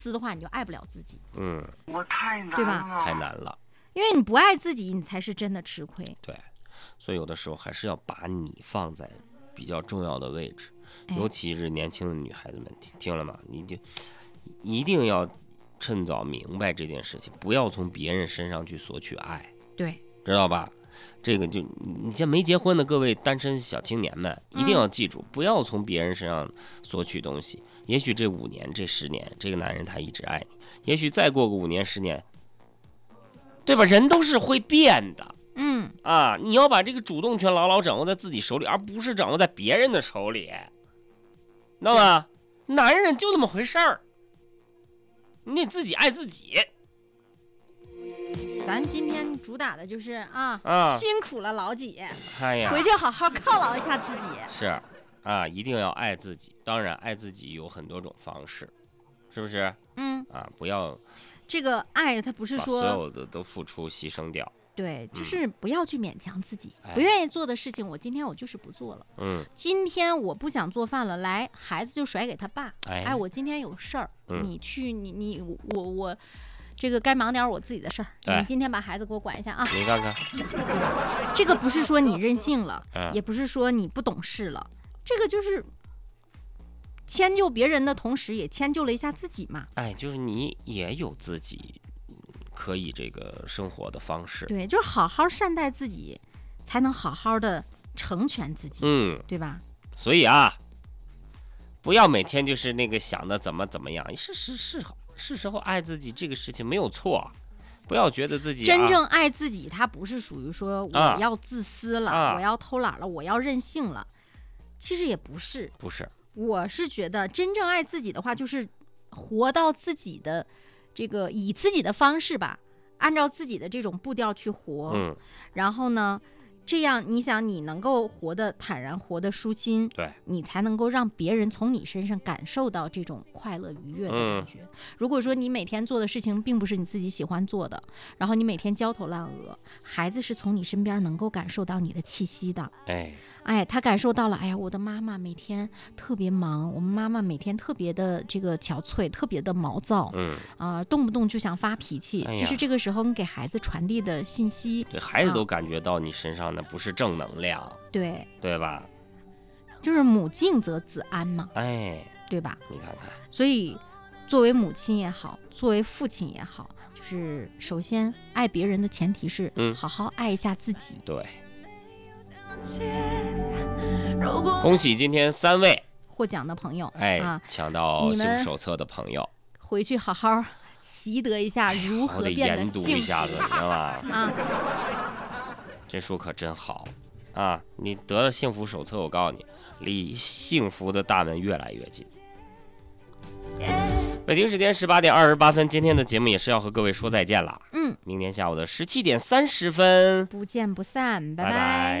的话，你就爱不了自己。 我太难了， 对吧？ 太难了， 因为你不爱自己，你才是真的吃亏。 对，所以有的时候还是要把你放在比较重要的位置，尤其是年轻的女孩子们，听了吗？你就一定要趁早明白这件事情，不要从别人身上去索取爱， 对， 知道吧？这个就你像没结婚的各位单身小青年们，一定要记住，不要从别人身上索取东西。也许这5年、这10年，这个男人他一直爱你，也许再过个5年、10年，对吧？人都是会变的。你要把这个主动权牢牢掌握在自己手里，而不是掌握在别人的手里，知道吗？男人就这么回事儿，你得自己爱自己。 咱今天主打的就是辛苦了老几，回去好好犒劳一下自己。 是一定要爱自己。当然，爱自己有很多种方式，是不是？不要这个爱，它不是说把所有的都付出牺牲掉。 对，就是不要去勉强自己，不愿意做的事情，我今天我就是不做了。今天我不想做饭了，来，孩子就甩给他爸。我今天有事儿，你去，我。这个该忙点我自己的事儿，你今天把孩子给我管一下啊！ 你看看， 这个不是说你任性了，也不是说你不懂事了，这个就是迁就别人的同时，也迁就了一下自己嘛。 就是你也有自己可以这个生活的方式。 对，就是好好善待自己，才能好好的成全自己。对吧？ 所以不要每天就是那个想的怎么样，是时候爱自己，这个事情没有错，不要觉得自己真正爱自己，它不是属于说我要自私了，我要偷懒了，我要任性了，其实也不是，我是觉得真正爱自己的话，就是活到自己的这个以自己的方式吧，按照自己的这种步调去活，然后呢。这样，你想你能够活得坦然，活得舒心， 对， 你才能够让别人从你身上感受到这种快乐愉悦的感觉。如果说你每天做的事情并不是你自己喜欢做的，然后你每天焦头烂额，孩子是从你身边能够感受到你的气息的。他感受到了，我的妈妈每天特别忙，我们妈妈每天特别的这个憔悴，特别的毛躁，动不动就想发脾气。其实这个时候你给孩子传递的信息， 对孩子都感觉到你身上的不是正能量，对吧？ 就是母敬则子安嘛，对吧？ 你看看， 所以作为母亲也好，作为父亲也好，就是首先爱别人的前提是好好爱一下自己。 对。恭喜今天3位获奖的朋友， 抢到幸福手册的朋友， 回去好好习得一下如何变得幸福， 研读一下子，你知道吧？这书可真好你得了幸福手册，我告诉你，离幸福的大门越来越近。北京时间18点28分，今天的节目也是要和各位说再见了。明天下午的17点30分， 不见不散，拜拜。